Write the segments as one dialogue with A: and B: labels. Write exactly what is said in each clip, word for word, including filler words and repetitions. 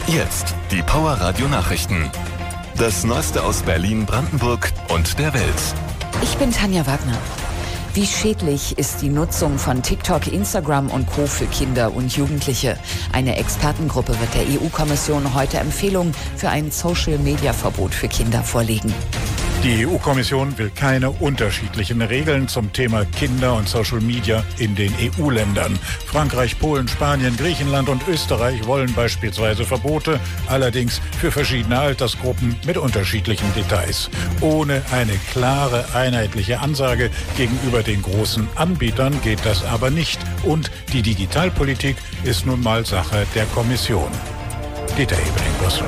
A: Jetzt die Power Radio Nachrichten. Das Neueste aus Berlin, Brandenburg und der Welt.
B: Ich bin Tanja Wagner. Wie schädlich ist die Nutzung von TikTok, Instagram und Co. für Kinder und Jugendliche? Eine Expertengruppe wird der E U-Kommission heute Empfehlungen für ein Social-Media-Verbot für Kinder vorlegen.
C: Die E U-Kommission will keine unterschiedlichen Regeln zum Thema Kinder und Social Media in den E U-Ländern. Frankreich, Polen, Spanien, Griechenland und Österreich wollen beispielsweise Verbote, allerdings für verschiedene Altersgruppen mit unterschiedlichen Details. Ohne eine klare, einheitliche Ansage gegenüber den großen Anbietern geht das aber nicht. Und die Digitalpolitik ist nun mal Sache der Kommission. Dieter Ebeling, Brüssel.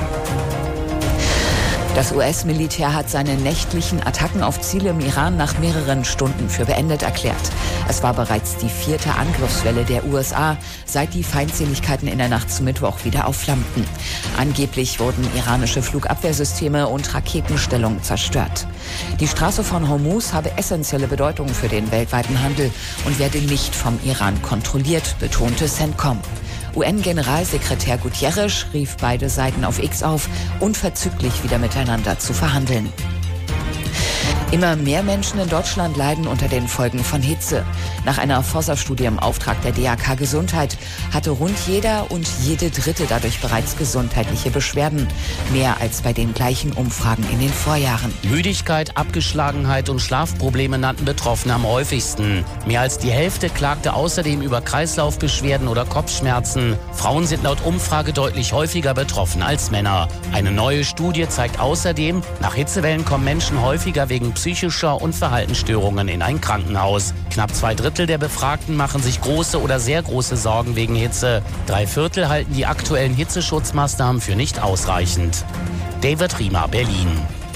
B: Das U S-Militär hat seine nächtlichen Attacken auf Ziele im Iran nach mehreren Stunden für beendet erklärt. Es war bereits die vierte Angriffswelle der U S A, seit die Feindseligkeiten in der Nacht zu Mittwoch wieder aufflammten. Angeblich wurden iranische Flugabwehrsysteme und Raketenstellungen zerstört. Die Straße von Hormuz habe essentielle Bedeutung für den weltweiten Handel und werde nicht vom Iran kontrolliert, betonte CENTCOM. U N-Generalsekretär Guterres rief beide Seiten auf X auf, unverzüglich wieder miteinander zu verhandeln. Immer mehr Menschen in Deutschland leiden unter den Folgen von Hitze. Nach einer Forsa-Studie im Auftrag der D A K Gesundheit hatte rund jeder und jede Dritte dadurch bereits gesundheitliche Beschwerden. Mehr als bei den gleichen Umfragen in den Vorjahren.
D: Müdigkeit, Abgeschlagenheit und Schlafprobleme nannten Betroffene am häufigsten. Mehr als die Hälfte klagte außerdem über Kreislaufbeschwerden oder Kopfschmerzen. Frauen sind laut Umfrage deutlich häufiger betroffen als Männer. Eine neue Studie zeigt außerdem, nach Hitzewellen kommen Menschen häufiger wegen psychischer und Verhaltensstörungen in ein Krankenhaus. Knapp zwei Drittel der Befragten machen sich große oder sehr große Sorgen wegen Hitze. Drei Viertel halten die aktuellen Hitzeschutzmaßnahmen für nicht ausreichend. David Riemer, Berlin.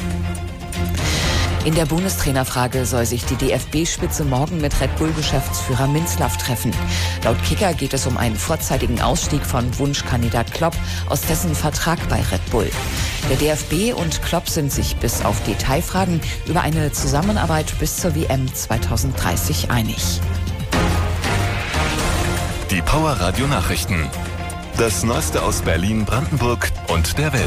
B: In der Bundestrainerfrage soll sich die D F B-Spitze morgen mit Red Bull-Geschäftsführer Minzlaff treffen. Laut Kicker geht es um einen vorzeitigen Ausstieg von Wunschkandidat Klopp aus dessen Vertrag bei Red Bull. Der D F B und Klopp sind sich bis auf Detailfragen über eine Zusammenarbeit bis zur W M zwanzig dreißig einig.
A: Die Power Radio Nachrichten. Das Neueste aus Berlin, Brandenburg und der Welt.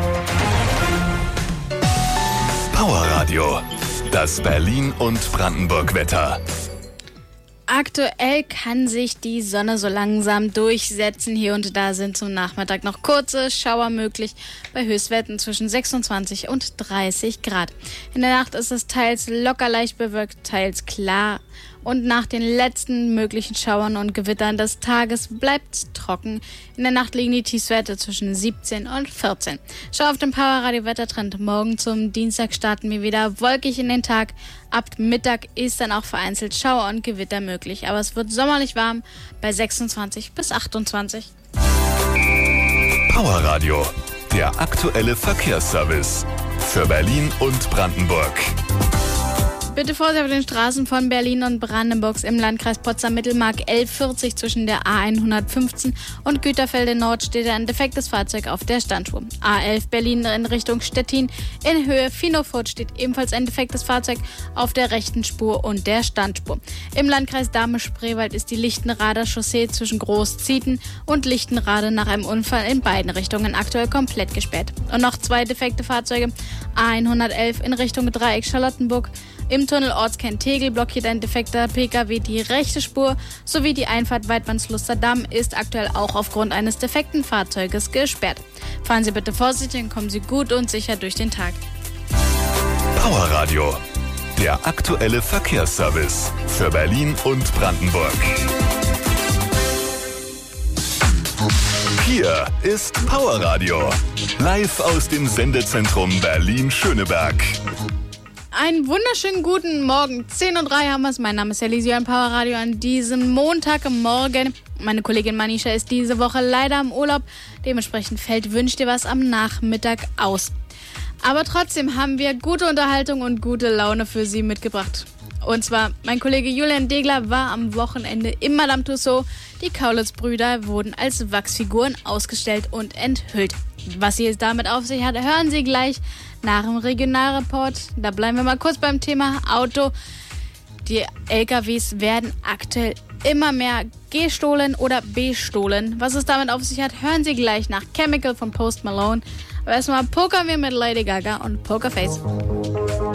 A: Power Radio. Das Berlin- und Brandenburg-Wetter.
E: Aktuell kann sich die Sonne so langsam durchsetzen. Hier und da sind zum Nachmittag noch kurze Schauer möglich, bei Höchstwerten zwischen sechsundzwanzig und dreißig Grad. In der Nacht ist es teils locker leicht bewölkt, teils klar. Und nach den letzten möglichen Schauern und Gewittern des Tages bleibt es trocken. In der Nacht liegen die Tiefstwerte zwischen siebzehn und vierzehn. Schau auf den Power Radio Wettertrend. Morgen zum Dienstag starten wir wieder wolkig in den Tag. Ab Mittag ist dann auch vereinzelt Schauer und Gewitter möglich. Aber es wird sommerlich warm bei sechsundzwanzig bis achtundzwanzig.
A: Power Radio, der aktuelle Verkehrsservice für Berlin und Brandenburg.
E: Bitte Vorsicht auf den Straßen von Berlin und Brandenburgs im Landkreis Potsdam-Mittelmark L vierzig zwischen der A hundertfünfzehn und Güterfelde Nord steht ein defektes Fahrzeug auf der Standspur. A elf Berlin in Richtung Stettin in Höhe Finofurt steht ebenfalls ein defektes Fahrzeug auf der rechten Spur und der Standspur. Im Landkreis Dahme-Spreewald ist die Lichtenrader Chaussee zwischen Großzieten und Lichtenrade nach einem Unfall in beiden Richtungen aktuell komplett gesperrt. Und noch zwei defekte Fahrzeuge. A hundertelf in Richtung Dreieck Charlottenburg. Im Tunnel Ortskern Tegel blockiert ein defekter P K W die rechte Spur sowie die Einfahrt Weidmannsluster Damm ist aktuell auch aufgrund eines defekten Fahrzeuges gesperrt. Fahren Sie bitte vorsichtig und kommen Sie gut und sicher durch den Tag.
A: Power Radio, der aktuelle Verkehrsservice für Berlin und Brandenburg. Hier ist Power Radio, live aus dem Sendezentrum Berlin-Schöneberg.
E: Einen wunderschönen guten Morgen. zehn Uhr drei haben wir es. Mein Name ist Elise an Power Radio an diesem Montagmorgen. Meine Kollegin Manisha ist diese Woche leider im Urlaub. Dementsprechend fällt Wünsch dir was am Nachmittag aus. Aber trotzdem haben wir gute Unterhaltung und gute Laune für Sie mitgebracht. Und zwar, mein Kollege Julian Degler war am Wochenende im Madame Tussauds. Die Kaulitz-Brüder wurden als Wachsfiguren ausgestellt und enthüllt. Was sie jetzt damit auf sich hat, hören Sie gleich nach dem Regionalreport. Da bleiben wir mal kurz beim Thema Auto. Die L K Ws werden aktuell immer mehr gestohlen oder bestohlen. Was es damit auf sich hat, hören Sie gleich nach Chemical von Post Malone. Aber erstmal pokern wir mit Lady Gaga und Pokerface.